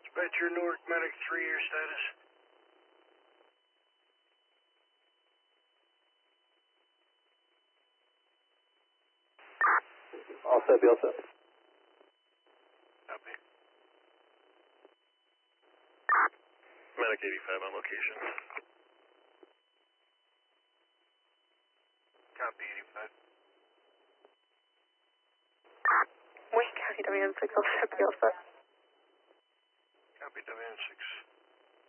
Dispatcher Newark Medic 3, your status. All set, be all set. Copy. Medic 85 on location. Copy 85. Wayne County WN6, all set, be all set. Copy WN6.